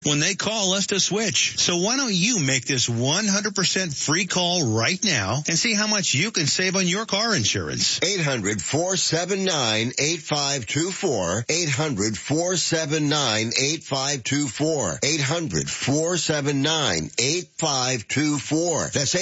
when they call us to switch. So why don't you make this 100% free call right now and see how much you can save on your car insurance. 800-479-8524. 800-479-8524. 800-479-8524. That's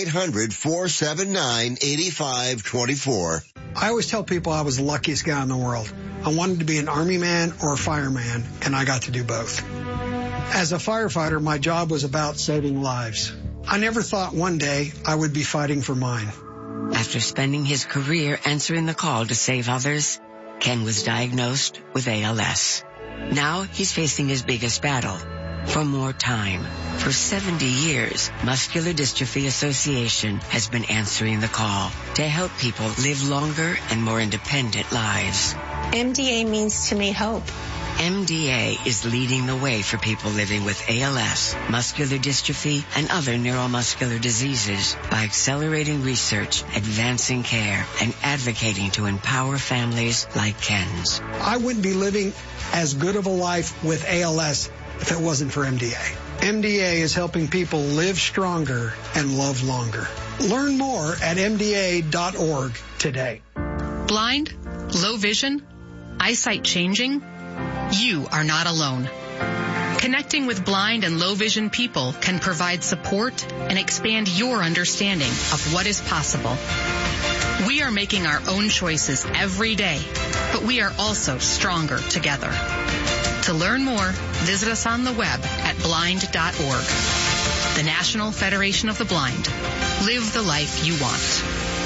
800-479-8524. I always tell people I was the luckiest guy in the world. I wanted to be an Army man or a fireman, and I got to do both. As a firefighter, my job was about saving lives. I never thought one day I would be fighting for mine. After spending his career answering the call to save others, Ken was diagnosed with ALS. Now he's facing his biggest battle, for more time. For 70 years, Muscular Dystrophy Association has been answering the call to help people live longer and more independent lives. MDA means to me hope. MDA is leading the way for people living with ALS, muscular dystrophy, and other neuromuscular diseases by accelerating research, advancing care, and advocating to empower families like Ken's. I wouldn't be living as good of a life with ALS if it wasn't for MDA. MDA is helping people live stronger and love longer. Learn more at MDA.org today. Blind? Low vision? Eyesight changing? You are not alone. Connecting with blind and low vision people can provide support and expand your understanding of what is possible. We are making our own choices every day, but we are also stronger together. To learn more, visit us on the web at blind.org. The National Federation of the Blind. Live the life you want.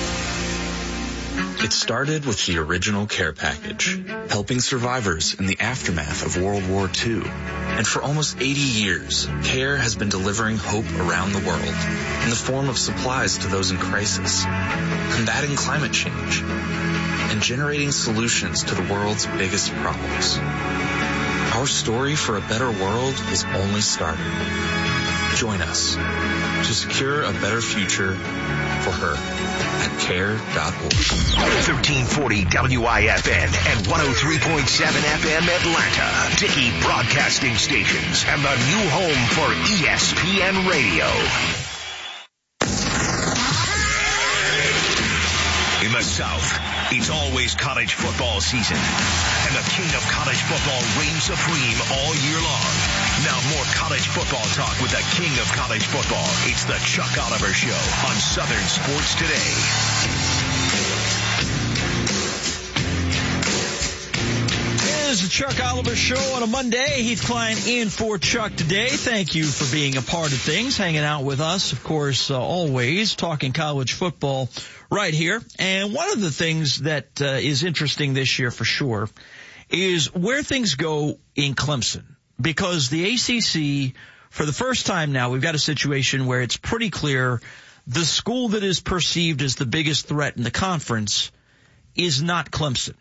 It started with the original care package, helping survivors in the aftermath of World War II. And for almost 80 years, CARE has been delivering hope around the world in the form of supplies to those in crisis, combating climate change, and generating solutions to the world's biggest problems. Our story for a better world is only starting. Join us to secure a better future for her at care.org. 1340 WIFN and 103.7 FM Atlanta. Dickey Broadcasting Stations and the new home for ESPN Radio. In the South, it's always college football season, and the king of college football reigns supreme all year long. Now more college football talk with the king of college football. It's the Chuck Oliver Show on Southern Sports Today. It is the Chuck Oliver Show on a Monday. Heath Klein in for Chuck today. Thank you for being a part of things, hanging out with us, of course, always talking college football right here. And one of the things that is interesting this year for sure is where things go in Clemson. Because the ACC, for the first time now, we've got a situation where it's pretty clear the school that is perceived as the biggest threat in the conference is not Clemson.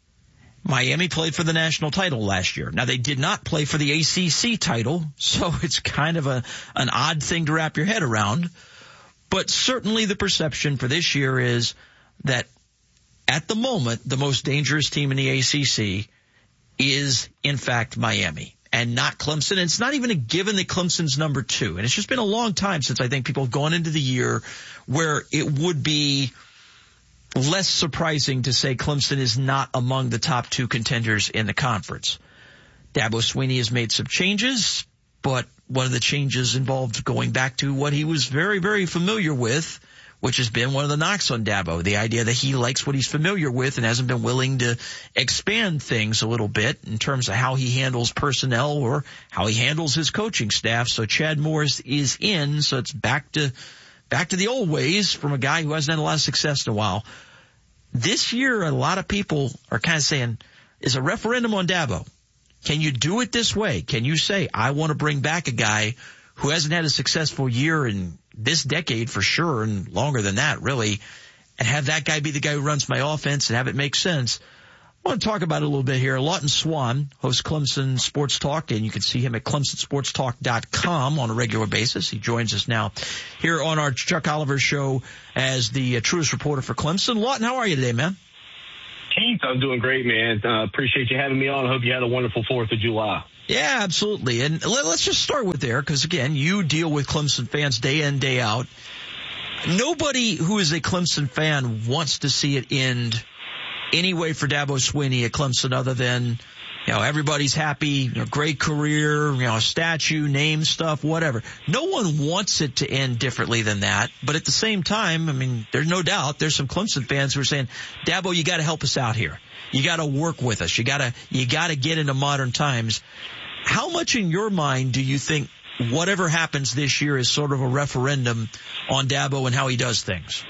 Miami played for the national title last year. Now, they did not play for the ACC title, so it's kind of an odd thing to wrap your head around. But certainly the perception for this year is that at the moment, the most dangerous team in the ACC is, in fact, Miami and not Clemson. And it's not even a given that Clemson's number 2. And it's just been a long time since I think people have gone into the year where it would be less surprising to say Clemson is not among the top 2 contenders in the conference. Dabo Swinney has made some changes, but one of the changes involved going back to what he was very, very familiar with, which has been one of the knocks on Dabo, the idea that he likes what he's familiar with and hasn't been willing to expand things a little bit in terms of how he handles personnel or how he handles his coaching staff. So Chad Morris is in, so it's back to the old ways from a guy who hasn't had a lot of success in a while. This year, a lot of people are kind of saying, is a referendum on Dabo. Can you do it this way? Can you say, I want to bring back a guy who hasn't had a successful year in this decade for sure, and longer than that, really, and have that guy be the guy who runs my offense and have it make sense? I want to talk about it a little bit here. Lawton Swan hosts Clemson Sports Talk, and you can see him at ClemsonSportsTalk.com on a regular basis. He joins us now here on our Chuck Oliver Show as the truest reporter for Clemson. Lawton, how are you today, man? Keith, I'm doing great, man. Appreciate you having me on. I hope you had a wonderful 4th of July. Yeah, absolutely. And let's just start with there, because, again, you deal with Clemson fans day in, day out. Nobody who is a Clemson fan wants to see it end any way for Dabo Swinney at Clemson other than, everybody's happy, great career, a statue, name stuff, whatever. No one wants it to end differently than that. But at the same time, I mean, there's no doubt there's some Clemson fans who are saying, Dabo, you got to help us out here. You got to work with us. You got to get into modern times. How much in your mind do you think whatever happens this year is sort of a referendum on Dabo and how he does things?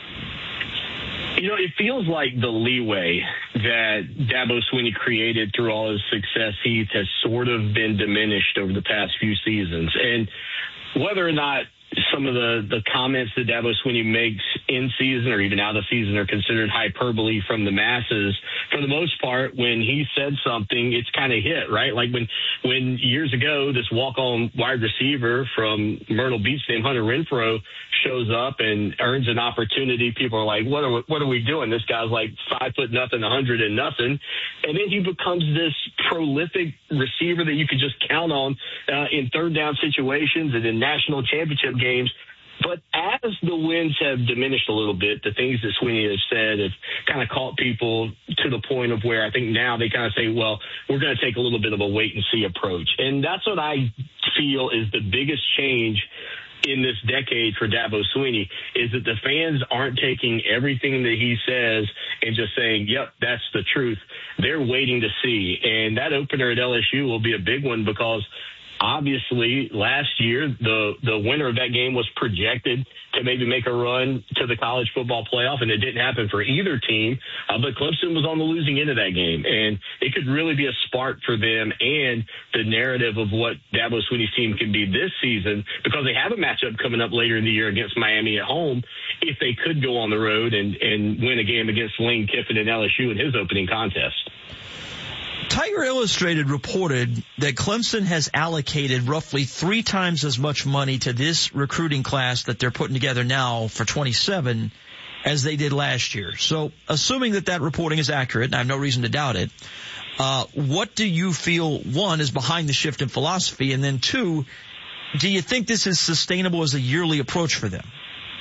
It feels like the leeway that Dabo Swinney created through all his success, Heath, has sort of been diminished over the past few seasons. And whether or not some of the comments that Dabo Swinney makes in season or even out of season are considered hyperbole from the masses, for the most part, when he said something, it's kind of hit, right? Like when years ago, this walk-on wide receiver from Myrtle Beach named Hunter Renfrow shows up and earns an opportunity, people are like, what are we doing? This guy's like 5'0", 100 and nothing. And then he becomes this prolific receiver that you could just count on in third down situations and in national championship games. But as the wins have diminished a little bit, the things that Swinney has said have kind of caught people to the point of where I think now they kind of say, well, we're going to take a little bit of a wait-and-see approach. And that's what I feel is the biggest change in this decade for Dabo Swinney, is that the fans aren't taking everything that he says and just saying, yep, that's the truth. They're waiting to see. And that opener at LSU will be a big one because obviously, last year, the winner of that game was projected to maybe make a run to the college football playoff, and it didn't happen for either team. But Clemson was on the losing end of that game, and it could really be a spark for them and the narrative of what Dabo Swinney's team can be this season, because they have a matchup coming up later in the year against Miami at home. If they could go on the road and win a game against Lane Kiffin and LSU in his opening contest. Tiger Illustrated reported that Clemson has allocated roughly 3 times as much money to this recruiting class that they're putting together now for 27 as they did last year. So assuming that reporting is accurate, and I have no reason to doubt it, what do you feel, one, is behind the shift in philosophy, and then two, do you think this is sustainable as a yearly approach for them?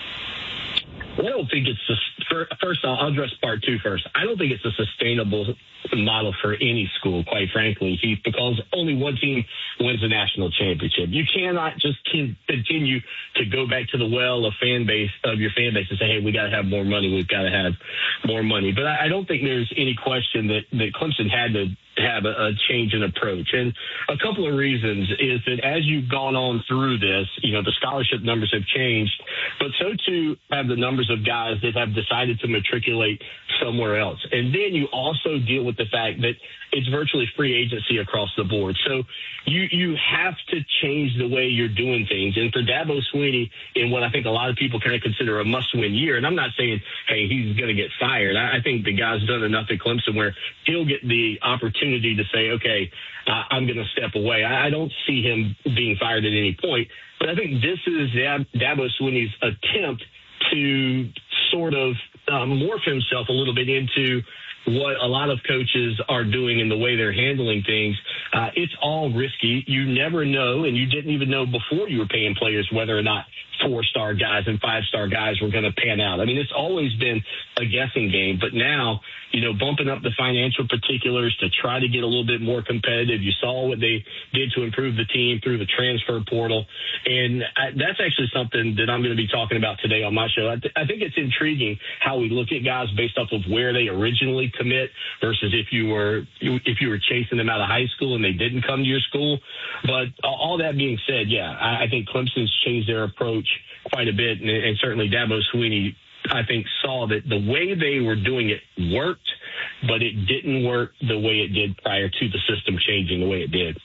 I don't think it's first. I'll address part two first. I don't think it's a sustainable model for any school, quite frankly, Heath, because only one team wins the national championship. You cannot just continue to go back to the well of your fan base and say, hey, we got to have more money. We've got to have more money. But I don't think there's any question that Clemson had to have a change in approach. And a couple of reasons is that as you've gone on through this, the scholarship numbers have changed, but so too have the numbers of guys that have decided to matriculate somewhere else. And then you also deal with the fact that it's virtually free agency across the board. So you have to change the way you're doing things. And for Dabo Swinney, in what I think a lot of people kind of consider a must-win year, and I'm not saying, hey, he's going to get fired. I think the guy's done enough at Clemson where he'll get the opportunity to say, okay, I'm going to step away. I don't see him being fired at any point. But I think this is Dabo Swinney's attempt to sort of morph himself a little bit into what a lot of coaches are doing in the way they're handling things. It's all risky. You never know, and you didn't even know before you were paying players whether or not 4-star guys and 5-star guys were going to pan out. I mean, it's always been a guessing game, but now, bumping up the financial particulars to try to get a little bit more competitive. You saw what they did to improve the team through the transfer portal. And that's actually something that I'm going to be talking about today on my show. I think it's intriguing how we look at guys based off of where they originally commit versus if you were chasing them out of high school and they didn't come to your school. But all that being said, I think Clemson's changed their approach quite a bit, and certainly Dabo Swinney, I think, saw that the way they were doing it worked, but it didn't work the way it did prior to the system changing the way it did.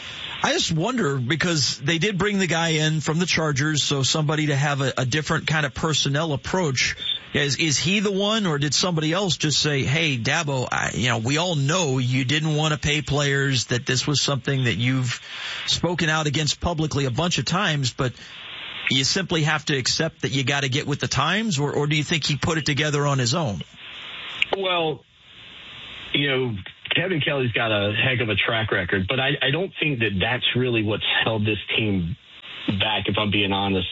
I just wonder, because they did bring the guy in from the Chargers, so somebody to have a different kind of personnel approach. Is he the one, or did somebody else just say, hey, Dabo, we all know you didn't want to pay players, that this was something that you've spoken out against publicly a bunch of times, but you simply have to accept that you got to get with the times, or do you think he put it together on his own? Well, Kevin Kelly's got a heck of a track record, but I don't think that that's really what's held this team back, if I'm being honest.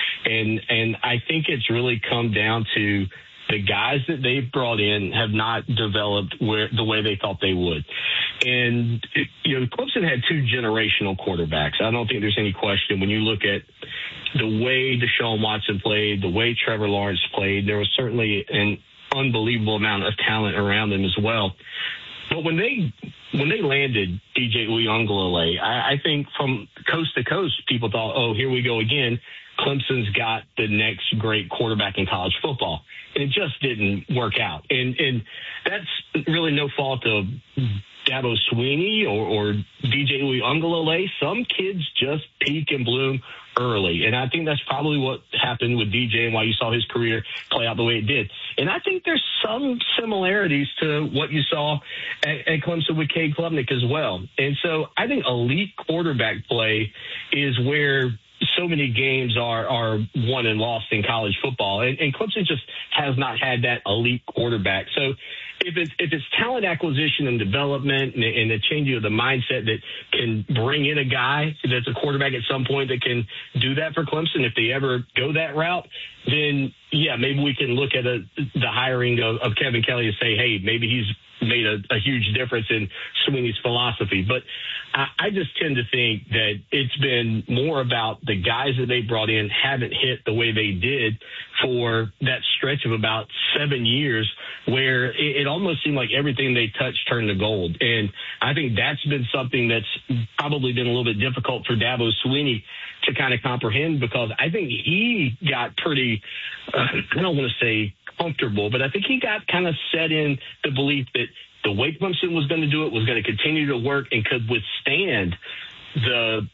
And I think it's really come down to the guys that they've brought in have not developed the way they thought they would. And, Clemson had two generational quarterbacks. I don't think there's any question. When you look at the way Deshaun Watson played, the way Trevor Lawrence played, there was certainly an unbelievable amount of talent around them as well. But when they landed DJ Uiagalelei, I think from coast to coast, people thought, oh, here we go again. Clemson's got the next great quarterback in college football. And it just didn't work out. And that's really no fault of Dabo Swinney or DJ Uiagalelei. Some kids just peak and bloom early. And I think that's probably what happened with DJ and why you saw his career play out the way it did. And I think there's some similarities to what you saw at Clemson with Cade Klubnik as well. And so I think elite quarterback play is where so many games are won and lost in college football. And Clemson just has not had that elite quarterback. So if it's talent acquisition and development and the changing of the mindset that can bring in a guy that's a quarterback at some point that can do that for Clemson, if they ever go that route, then, yeah, maybe we can look at the hiring of Kevin Kelly and say, hey, maybe he's made a huge difference in Sweeney's philosophy. But I just tend to think that it's been more about the guys that they brought in haven't hit the way they did for that stretch of about 7 years, where it almost seemed like everything they touched turned to gold. And I think that's been something that's probably been a little bit difficult for Dabo Swinney to kind of comprehend, because I think he got pretty, I don't want to say comfortable, but I think he got kind of set in the belief that the way Clemson was going to do it was going to continue to work and could withstand the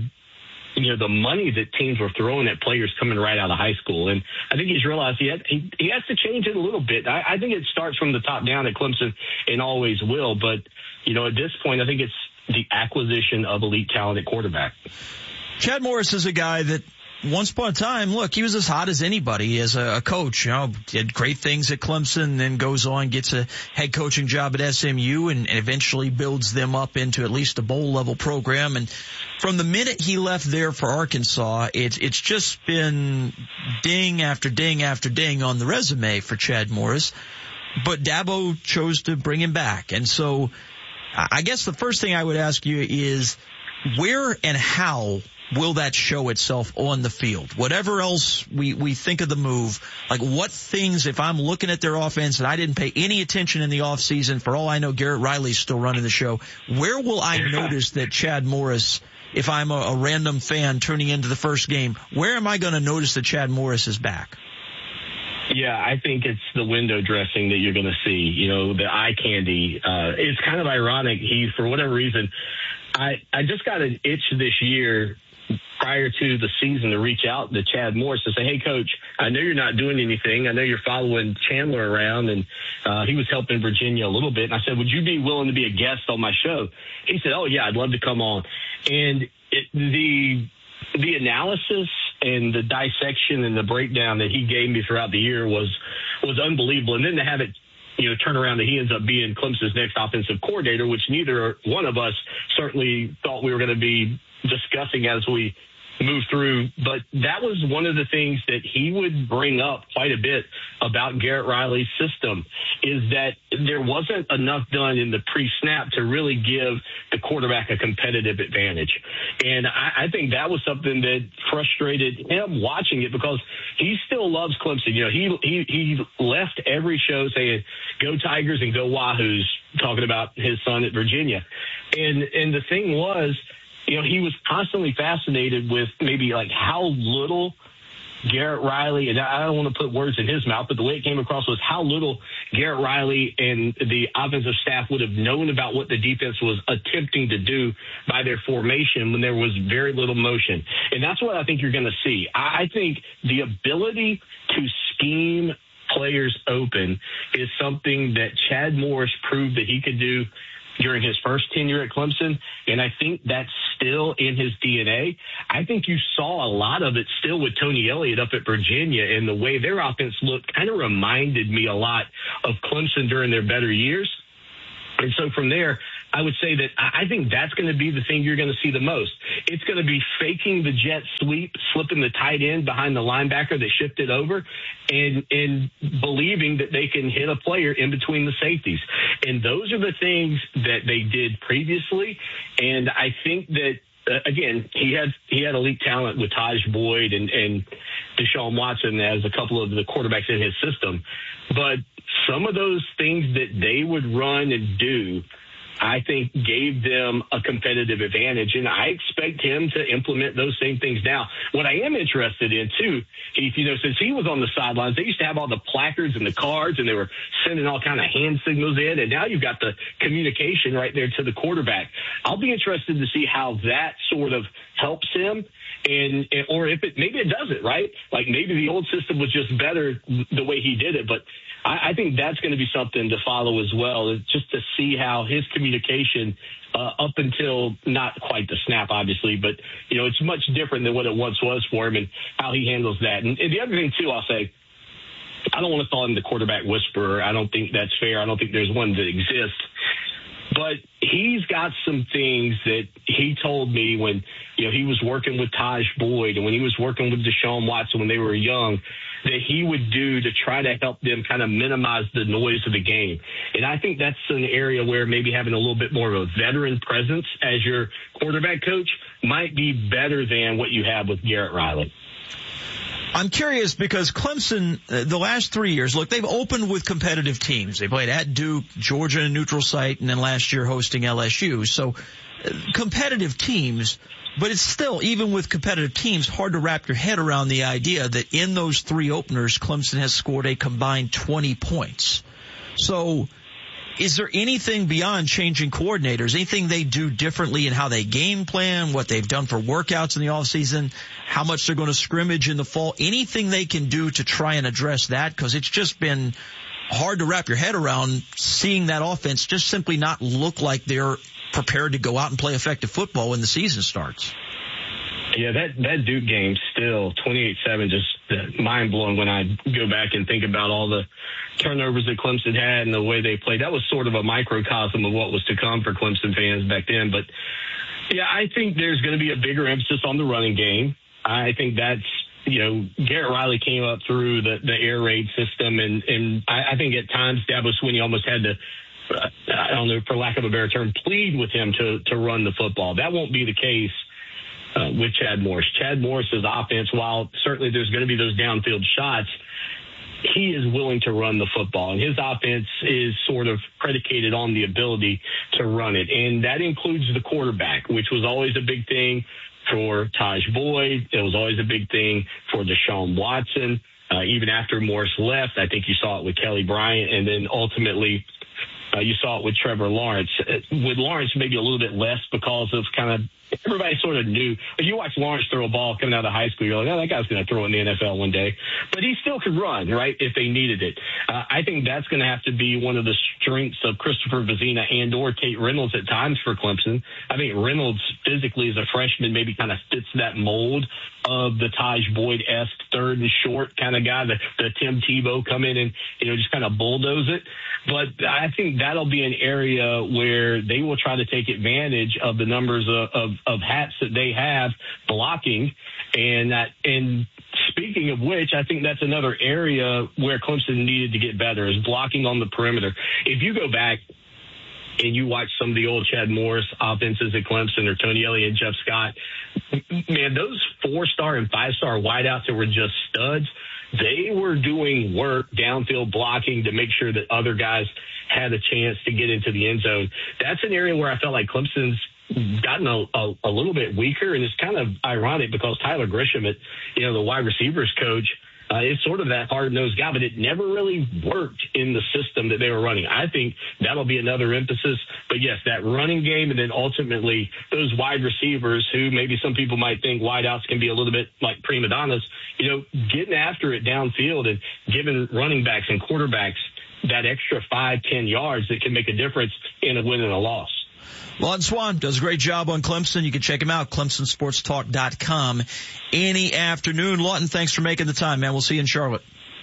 money that teams were throwing at players coming right out of high school. And I think he's realized he has to change it a little bit. I think it starts from the top down at Clemson and always will. But, at this point, I think it's the acquisition of elite talent at quarterback. Chad Morris is a guy that once upon a time, look, he was as hot as anybody as a coach. Did great things at Clemson, then goes on, gets a head coaching job at SMU, and eventually builds them up into at least a bowl-level program. And from the minute he left there for Arkansas, it's just been ding after ding after ding on the resume for Chad Morris. But Dabo chose to bring him back. And so I guess the first thing I would ask you is, where and how will that show itself on the field? Whatever else we think of the move, like what things, if I'm looking at their offense and I didn't pay any attention in the offseason, for all I know, Garrett Riley's still running the show, where will I notice that Chad Morris, if I'm a random fan tuning into the first game, where am I going to notice that Chad Morris is back? Yeah, I think it's the window dressing that you're going to see, the eye candy. It's kind of ironic. For whatever reason, I just got an itch this year prior to the season to reach out to Chad Morris and say, hey, Coach, I know you're not doing anything. I know you're following Chandler around, and he was helping Virginia a little bit. And I said, would you be willing to be a guest on my show? He said, oh, yeah, I'd love to come on. And the analysis and the dissection and the breakdown that he gave me throughout the year was unbelievable. And then to have it, turn around that he ends up being Clemson's next offensive coordinator, which neither one of us certainly thought we were going to be discussing as we move through. But that was one of the things that he would bring up quite a bit about Garrett Riley's system, is that there wasn't enough done in the pre-snap to really give the quarterback a competitive advantage. And I think that was something that frustrated him watching it, because he still loves Clemson. He left every show saying, go Tigers and go Wahoos, talking about his son at Virginia. And the thing was, he was constantly fascinated with maybe like how little Garrett Riley, and I don't want to put words in his mouth, but the way it came across was how little Garrett Riley and the offensive staff would have known about what the defense was attempting to do by their formation when there was very little motion. And that's what I think you're going to see. I think the ability to scheme players open is something that Chad Morris proved that he could do during his first tenure at Clemson, and I think that's still in his DNA. I think you saw a lot of it still with Tony Elliott up at Virginia, and the way their offense looked kind of reminded me a lot of Clemson during their better years. And so from there, I would say that I think that's going to be the thing you're going to see the most. It's going to be faking the jet sweep, slipping the tight end behind the linebacker that shifted over, and believing that they can hit a player in between the safeties. And those are the things that they did previously. And I think that, again, he had elite talent with Taj Boyd and Deshaun Watson as a couple of the quarterbacks in his system. But some of those things that they would run and do, I think, gave them a competitive advantage, and I expect him to implement those same things now. What I am interested in, too, Heath, since he was on the sidelines, they used to have all the placards and the cards, and they were sending all kind of hand signals in, and now you've got the communication right there to the quarterback. I'll be interested to see how that sort of helps him, or if maybe it doesn't, right? Like maybe the old system was just better the way he did it, but I think that's going to be something to follow as well, is just to see how his communication up until not quite the snap, obviously, but, it's much different than what it once was for him and how he handles that. And the other thing, too, I'll say, I don't want to call him the quarterback whisperer. I don't think that's fair. I don't think there's one that exists. But he's got some things that he told me when, he was working with Taj Boyd and when he was working with Deshaun Watson when they were young, that he would do to try to help them kind of minimize the noise of the game. And I think that's an area where maybe having a little bit more of a veteran presence as your quarterback coach might be better than what you have with Garrett Riley. I'm curious because Clemson, the last 3 years, look, they've opened with competitive teams. They played at Duke, Georgia, a neutral site, and then last year hosting LSU. So competitive teams, but it's still, even with competitive teams, hard to wrap your head around the idea that in those 3 openers, Clemson has scored a combined 20 points. So is there anything beyond changing coordinators, anything they do differently in how they game plan, what they've done for workouts in the offseason, how much they're going to scrimmage in the fall, anything they can do to try and address that? Because it's just been hard to wrap your head around seeing that offense just simply not look like they're prepared to go out and play effective football when the season starts. Yeah, that Duke game still 28-7, just mind-blowing when I go back and think about all the turnovers that Clemson had and the way they played. That was sort of a microcosm of what was to come for Clemson fans back then. But, yeah, I think there's going to be a bigger emphasis on the running game. I think that's, Garrett Riley came up through the air raid system, and I think at times Dabo Swinney almost had to, I don't know, for lack of a better term, plead with him to run the football. That won't be the case with Chad Morris. Chad Morris's offense, while certainly there's going to be those downfield shots, he is willing to run the football, and his offense is sort of predicated on the ability to run it, and that includes the quarterback, which was always a big thing for Taj Boyd. It was always a big thing for Deshaun Watson. Even after Morris left, I think you saw it with Kelly Bryant, and then ultimately you saw it with Trevor Lawrence. With Lawrence, maybe a little bit less because of kind of everybody sort of knew. You watch Lawrence throw a ball coming out of high school, you're like, oh, that guy's going to throw in the NFL one day. But he still could run, right, if they needed it. I think that's going to have to be one of the strengths of Christopher Vezina and or Tate Reynolds at times for Clemson. I think Reynolds physically as a freshman maybe kind of fits that mold of the Taj Boyd-esque third and short kind of guy, the Tim Tebow come in and, just kind of bulldoze it. But I think that'll be an area where they will try to take advantage of the numbers of hats that they have blocking. And speaking of which, I think that's another area where Clemson needed to get better is blocking on the perimeter. If you go back and you watch some of the old Chad Morris offenses at Clemson or Tony Elliott and Jeff Scott, man, those 4-star and 5-star wideouts that were just studs, they were doing work downfield blocking to make sure that other guys had a chance to get into the end zone. That's an area where I felt like Clemson's gotten a little bit weaker, and it's kind of ironic because Tyler Grisham, the wide receivers coach, is sort of that hard-nosed guy, but it never really worked in the system that they were running. I think that'll be another emphasis. But, yes, that running game and then ultimately those wide receivers who maybe some people might think wideouts can be a little bit like prima donnas, getting after it downfield and giving running backs and quarterbacks that extra 5-10 yards that can make a difference in a win and a loss. Lawton Swan does a great job on Clemson. You can check him out, ClemsonSportsTalk.com any afternoon. Lawton, thanks for making the time, man. We'll see you in Charlotte.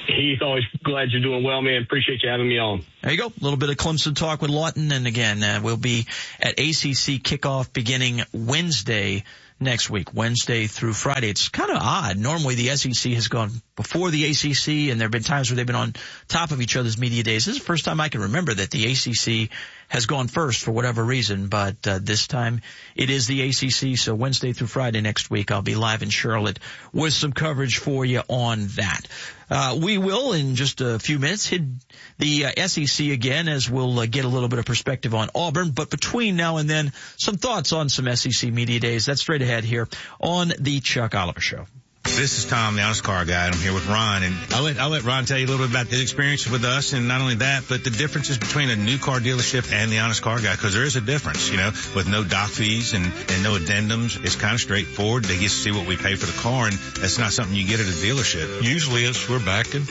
Heath, always glad you're doing well, man. Appreciate you having me on. There you go. A little bit of Clemson talk with Lawton. And again, we'll be at ACC kickoff beginning Wednesday next week, Wednesday through Friday. It's kind of odd. Normally the SEC has gone before the ACC, and there have been times where they've been on top of each other's media days. This is the first time I can remember that the ACC has gone first for whatever reason, but this time it is the ACC. So Wednesday through Friday next week, I'll be live in Charlotte with some coverage for you on that. We will, in just a few minutes, hit the SEC again, as we'll get a little bit of perspective on Auburn. But between now and then, some thoughts on some SEC media days. That's straight ahead here on the Chuck Oliver Show. This is Tom, the Honest Car Guy, and I'm here with Ron. And I'll let Ron tell you a little bit about his experience with us, and not only that, but the differences between a new car dealership and the Honest Car Guy, because there is a difference, with no doc fees and no addendums. It's kind of straightforward. They get to see what we pay for the car, and that's not something you get at a dealership. Usually we're back and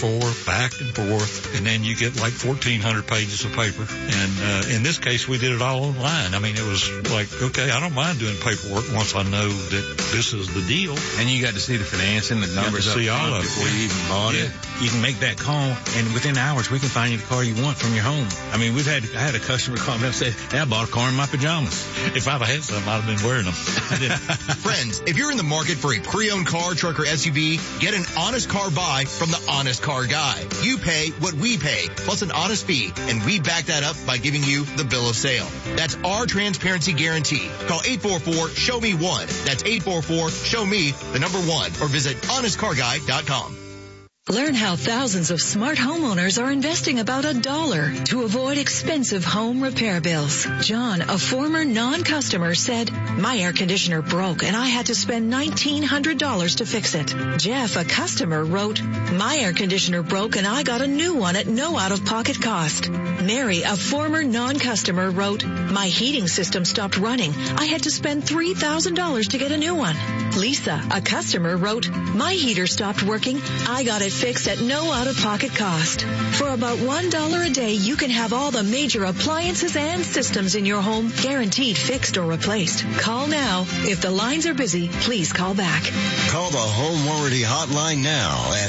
forth, and then you get like 1,400 pages of paper. And in this case, we did it all online. I mean, it was like, okay, I don't mind doing paperwork once I know that this is the deal. And you got to see the financing, the numbers up front before you even bought it. You can make that call, and within hours, we can find you the car you want from your home. I mean, I had a customer call me up and say, hey, I bought a car in my pajamas. If I'd had some, I'd have been wearing them. Friends, if you're in the market for a pre-owned car, truck, or SUV, get an honest car buy from the Honest Car Guy. You pay what we pay, plus an honest fee, and we back that up by giving you the bill of sale. That's our transparency guarantee. Call 844-SHOW-ME-1. That's 844-SHOW-ME1, or visit honestcarguy.com. Learn how thousands of smart homeowners are investing about $1 to avoid expensive home repair bills. John, a former non-customer, said, my air conditioner broke and I had to spend $1,900 to fix it. Jeff, a customer, wrote, my air conditioner broke and I got a new one at no out-of-pocket cost. Mary, a former non-customer, wrote, my heating system stopped running. I had to spend $3,000 to get a new one. Lisa, a customer, wrote, my heater stopped working. I got it fixed at no out-of-pocket cost. For about $1 a day, you can have all the major appliances and systems in your home guaranteed fixed or replaced. Call now. If the lines are busy, please call back. Call the Home Warranty Hotline now at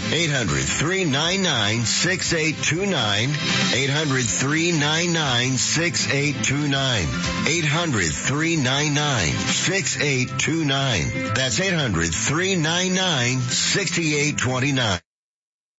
800-399-6829. 800-399-6829. 800-399-6829. That's 800-399-6829.